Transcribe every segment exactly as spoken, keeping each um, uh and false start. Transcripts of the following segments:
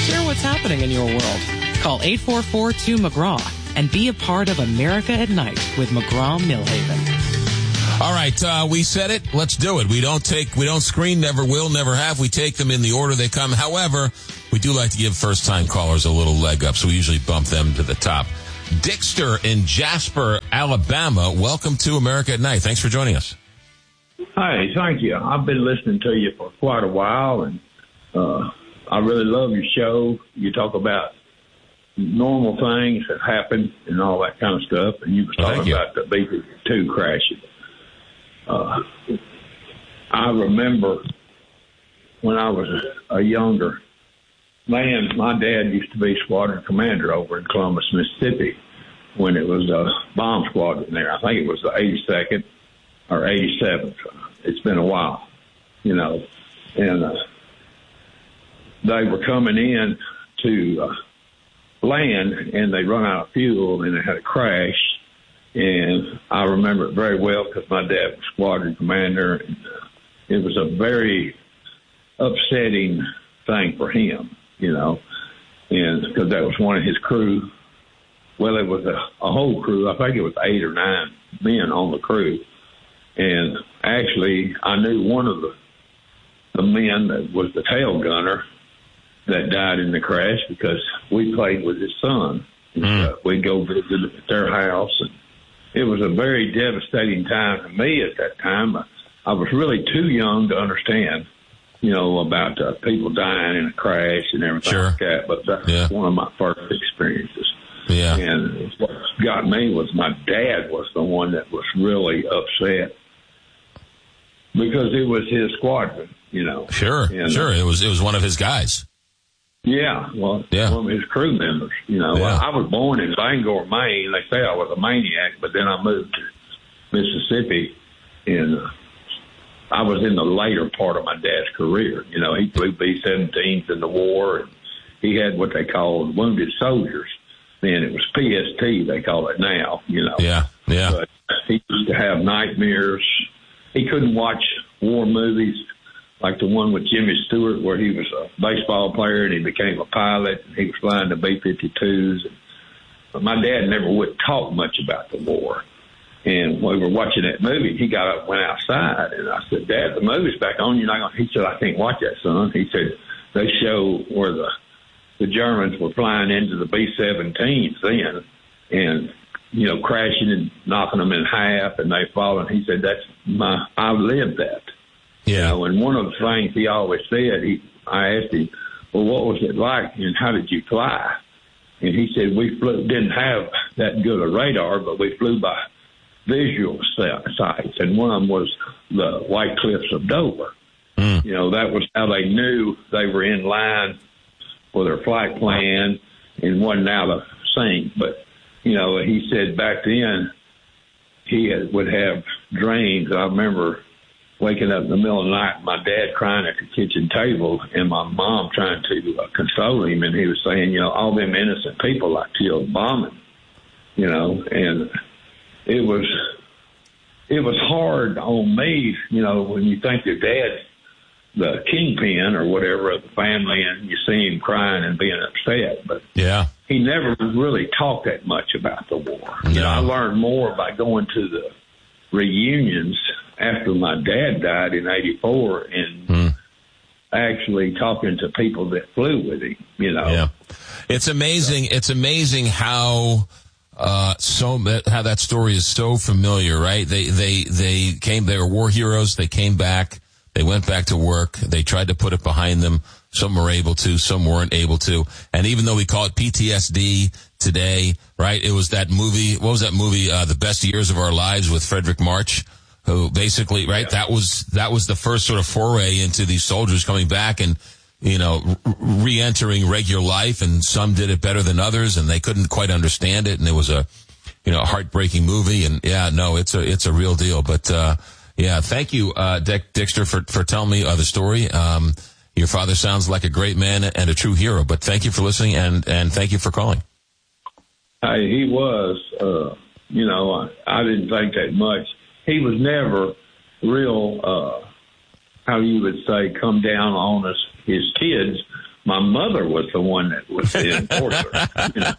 Share what's happening in your world. Call eight four four two McGraw and be a part of America at Night with McGraw-Millhaven. All right, uh, we said it. Let's do it. We don't take, we don't screen, never will, never have. We take them in the order they come. However, we do like to give first-time callers a little leg up, so we usually bump them to the top. Dixter in Jasper, Alabama. Welcome to America at Night. Thanks for joining us. Hi, thank you. I've been listening to you for quite a while, and uh, I really love your show. You talk about normal things that happen and all that kind of stuff, and you were talking you. about the B fifty-two crashing. Uh, I remember when I was a younger man, my dad used to be squadron commander over in Columbus, Mississippi, when it was a bomb squadron there. I think it was the eighty-second or eighty-seventh. It's been a while, you know. And uh, they were coming in to uh, land, and they run out of fuel, and they had a crash. And I remember it very well because my dad was squadron commander. And, uh, it was a very upsetting thing for him, you know, and because that was one of his crew. Well, it was a, a whole crew. I think it was eight or nine men on the crew. And actually, I knew one of the, the men that was the tail gunner that died in the crash because we played with his son. And, mm. uh, we'd go visit at their house, and it was a very devastating time to me at that time. I was really too young to understand, you know, about uh, people dying in a crash and everything sure. like that. But that's yeah. one of my first experiences. Yeah. And what got me was my dad was the one that was really upset because it was his squadron, you know. Sure, and, sure. It was it was one of his guys. Yeah, well, yeah. one of his crew members, you know. Yeah. I was born in Bangor, Maine. They say I was a maniac, but then I moved to Mississippi, and uh, I was in the later part of my dad's career. You know, he flew B seventeens in the war, and he had what they called wounded soldiers. Then it was P S T, they call it now, you know. Yeah, yeah. But he used to have nightmares. He couldn't watch war movies like the one with Jimmy Stewart where he was a baseball player and he became a pilot and he was flying the B fifty-twos. But my dad never would talk much about the war. And when we were watching that movie, he got up and went outside. And I said, Dad, the movie's back on. You're not gonna... He said, I can't watch that, son. He said, they show where the the Germans were flying into the B seventeens then and, you know, crashing and knocking them in half and they falling. He said, that's my... I lived that. Yeah. You know, and one of the things he always said, he, I asked him, well, what was it like and how did you fly? And he said, we flew, didn't have that good a radar, but we flew by visual sights. And one of them was the White Cliffs of Dover. Mm. You know, that was how they knew they were in line for their flight plan and wasn't out of sync. But, you know, he said back then he had, would have dreams. I remember waking up in the middle of the night, my dad crying at the kitchen table and my mom trying to uh, console him. And he was saying, you know, all them innocent people like killed bombing, you know, and it was, it was hard on me, you know, when you think your dad's the kingpin or whatever of the family and you see him crying and being upset. But yeah, he never really talked that much about the war. No. You know, I learned more by going to the reunions after my dad died in eighty-four and mm. actually talking to people that flew with him, you know. Yeah. It's amazing. So. It's amazing how, uh, so, how that story is so familiar, right? They, they, they came, they were war heroes. They came back. They went back to work. They tried to put it behind them. Some were able to, some weren't able to. And even though we call it P T S D today, right? It was that movie. What was that movie? Uh, The Best Years of Our Lives with Frederick March, who basically, right? That was, that was the first sort of foray into these soldiers coming back and, you know, re-entering regular life. And some did it better than others and they couldn't quite understand it. And it was a, you know, heartbreaking movie. And yeah, no, it's a, it's a real deal. But, uh, yeah, thank you, uh, Dick Dixter, for, for telling me uh, the story. Um, your father sounds like a great man and a true hero, but thank you for listening and, and thank you for calling. Hey, he was, uh, you know, I, I didn't think that much. He was never real, uh, how you would say, come down on us, his kids, My mother was the one that was the enforcer. You know?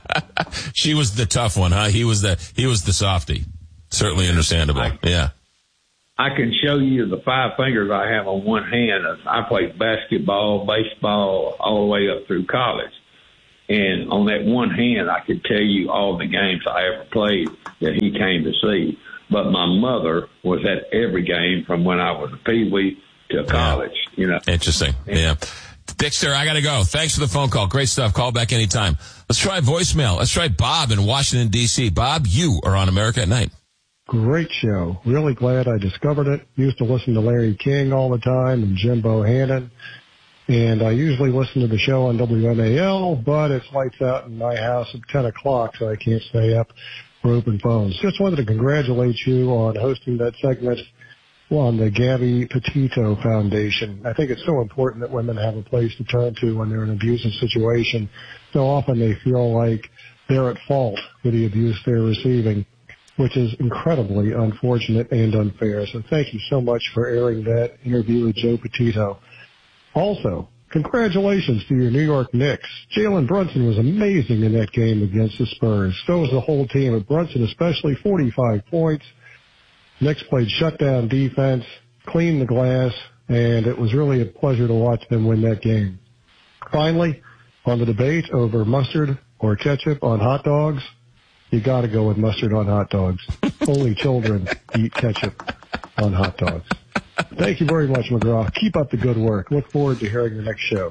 She was the tough one, huh? He was the he was the softy. Certainly understandable. I, yeah. I can show you the five fingers I have on one hand. I played basketball, baseball, all the way up through college. And on that one hand, I could tell you all the games I ever played that he came to see. But my mother was at every game from when I was a peewee to college, yeah. you know. Interesting. And, yeah. Dexter, I got to go. Thanks for the phone call. Great stuff. Call back anytime. Let's try voicemail. Let's try Bob in Washington, D C Bob, you are on America at Night. Great show. Really glad I discovered it. Used to listen to Larry King all the time and Jim Bohannon. And I usually listen to the show on W M A L, but it's lights out in my house at ten o'clock, so I can't stay up for open phones. Just wanted to congratulate you on hosting that segment on the Gabby Petito Foundation. I think it's so important that women have a place to turn to when they're in an abusive situation. So often they feel like they're at fault for the abuse they're receiving, which is incredibly unfortunate and unfair. So thank you so much for airing that interview with Joe Petito. Also, congratulations to your New York Knicks. Jalen Brunson was amazing in that game against the Spurs. So was the whole team, but Brunson especially, forty-five points. Knicks played shutdown defense, cleaned the glass, and it was really a pleasure to watch them win that game. Finally, on the debate over mustard or ketchup on hot dogs, you got to go with mustard on hot dogs. Only children eat ketchup on hot dogs. Thank you very much, McGraw. Keep up the good work. Look forward to hearing the next show.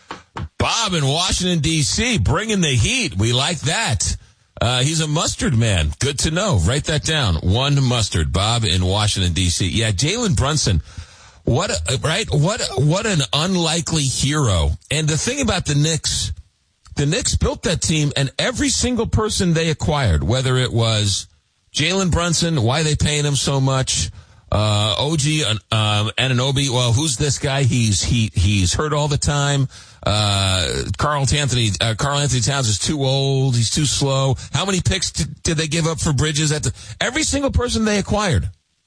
Bob in Washington, D C, bringing the heat. We like that. Uh, he's a mustard man. Good to know. Write that down. One mustard. Bob in Washington, D C. Yeah, Jalen Brunson. What, a, right? What, what an unlikely hero. And the thing about the Knicks, the Knicks built that team, and every single person they acquired, whether it was Jalen Brunson, why they paying him so much, Uh, O G, um, Anunoby, well, who's this guy? He's, he, he's hurt all the time. Uh, Carl Anthony, uh, Carl Anthony Towns is too old. He's too slow. How many picks did, did they give up for Bridges at the, every single person they acquired?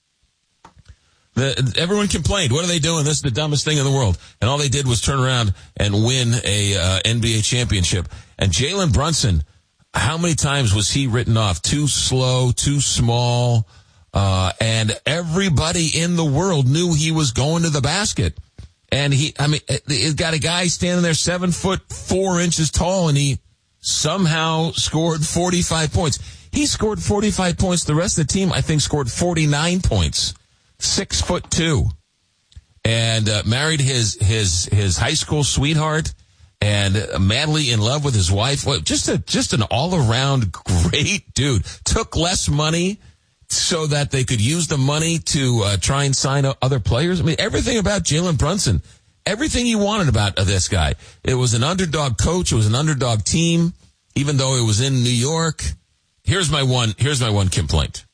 The, everyone complained. What are they doing? This is the dumbest thing in the world. And all they did was turn around and win a, uh, N B A championship. And Jalen Brunson, how many times was he written off? Too slow, too small. Uh, and everybody in the world knew he was going to the basket. And he, I mean, he's got a guy standing there seven foot four inches tall, and he somehow scored forty-five points. He scored forty-five points. The rest of the team, I think, scored forty-nine points. Six foot two. And, uh, married his, his, his high school sweetheart and uh, madly in love with his wife. Well, just a, just an all around great dude. Took less money so that they could use the money to uh, try and sign other players. I mean, everything about Jalen Brunson, everything you wanted about uh, this guy. It was an underdog coach. It was an underdog team, even though it was in New York. Here's my one, here's my one complaint.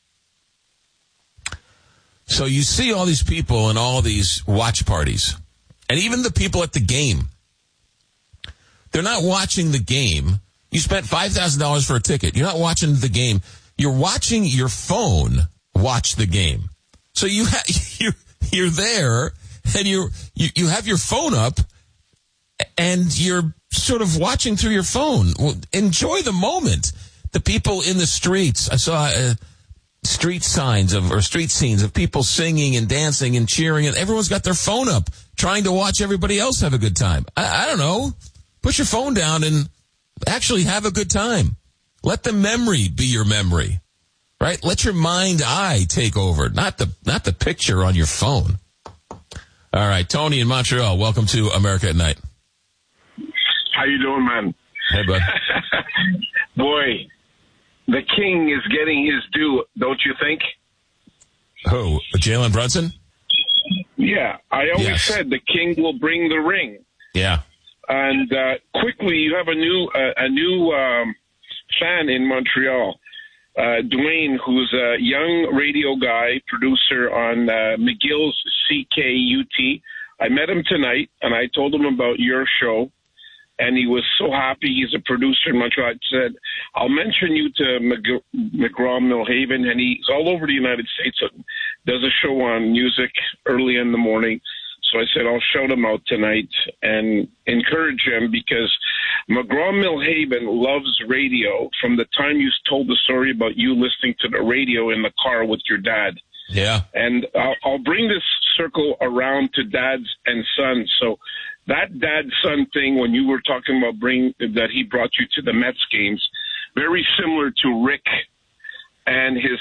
So you see all these people in all these watch parties, and even the people at the game. They're not watching the game. You spent five thousand dollars for a ticket. You're not watching the game. You're watching your phone watch the game. So you ha- you're, you're there, and you're, you you have your phone up, and you're sort of watching through your phone. Well, enjoy the moment. The people in the streets, I saw uh, street signs of, or street scenes of people singing and dancing and cheering, and everyone's got their phone up, trying to watch everybody else have a good time. I, I don't know. Put your phone down and actually have a good time. Let the memory be your memory, right? Let your mind eye take over, not the not the picture on your phone. All right, Tony in Montreal, welcome to America at Night. How you doing, man? Hey, bud. Boy, the king is getting his due, don't you think? Who? Jalen Brunson? Yeah, I always Yes. said the king will bring the ring. Yeah. And uh, quickly, you have a new uh, a new um, fan in Montreal, uh, Dwayne, who's a young radio guy, producer on uh, McGill's C K U T. I met him tonight, and I told him about your show, and he was so happy. He's a producer in Montreal. I said, I'll mention you to McG- McGraw-Millhaven, and he's all over the United States, so does a show on music early in the morning. So I said, I'll shout him out tonight and encourage him because McGraw-Milhaven loves radio from the time you told the story about you listening to the radio in the car with your dad. Yeah. And I'll, I'll bring this circle around to dads and sons. So that dad-son thing, when you were talking about bring that he brought you to the Mets games, very similar to Rick and his